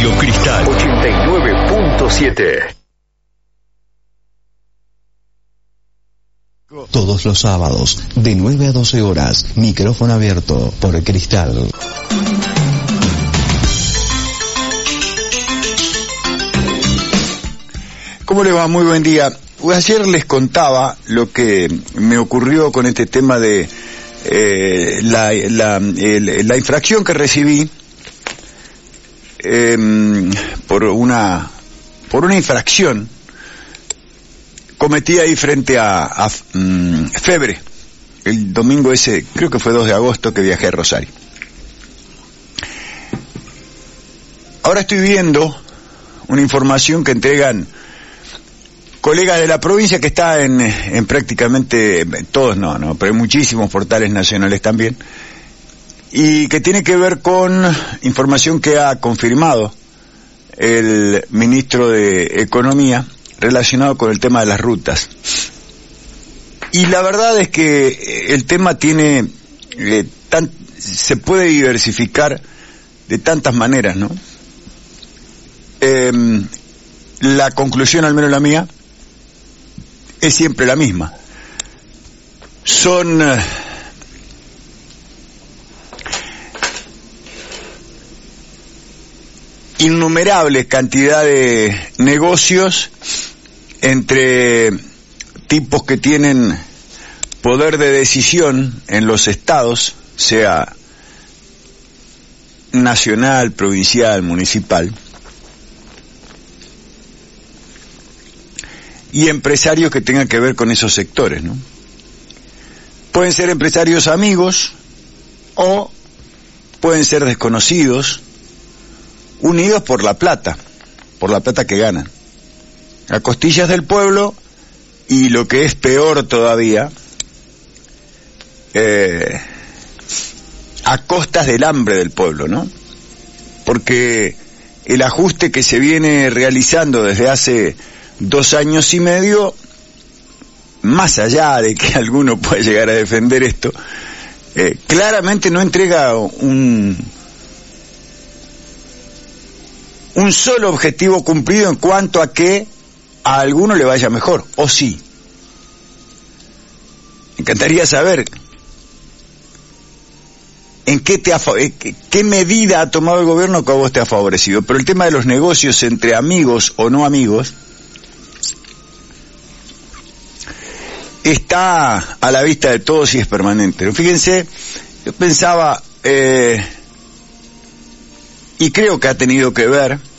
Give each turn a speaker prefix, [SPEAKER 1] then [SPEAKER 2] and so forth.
[SPEAKER 1] Radio Cristal 89.7.
[SPEAKER 2] Todos los sábados, de 9 a 12 horas, micrófono abierto por Cristal.
[SPEAKER 3] ¿Cómo le va? Muy buen día. Ayer les contaba lo que me ocurrió con este tema de la infracción que recibí por una infracción cometida ahí frente a Febre, el domingo ese, creo que fue 2 de agosto, que viajé a Rosario. Ahora estoy viendo una información que entregan colegas de la provincia, que está en prácticamente todos, no, pero hay muchísimos portales nacionales también, y que tiene que ver con información que ha confirmado el ministro de Economía relacionado con el tema de las rutas. Y la verdad es que el tema tiene se puede diversificar de tantas maneras, ¿no? La conclusión, al menos la mía, es siempre la misma. Son innumerables cantidad de negocios entre tipos que tienen poder de decisión en los estados, sea nacional, provincial, municipal, y empresarios que tengan que ver con esos sectores, ¿no? Pueden ser empresarios amigos o pueden ser desconocidos, unidos por la plata que ganan, a costillas del pueblo, y lo que es peor todavía, a costas del hambre del pueblo, ¿no? Porque el ajuste que se viene realizando desde hace 2 años y medio, más allá de que alguno pueda llegar a defender esto, claramente no entrega un solo objetivo cumplido en cuanto a que a alguno le vaya mejor, o sí. Me encantaría saber en qué medida ha tomado el gobierno que a vos te ha favorecido, pero el tema de los negocios entre amigos o no amigos está a la vista de todos y es permanente. Pero fíjense, yo pensaba, y creo que ha tenido que ver